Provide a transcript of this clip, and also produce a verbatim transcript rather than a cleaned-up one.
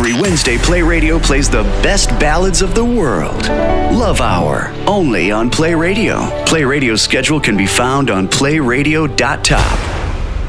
Every Wednesday, Play Radio plays the best ballads of the world. Love Hour, only on Play Radio. Play Radio's schedule can be found on play radio dot top.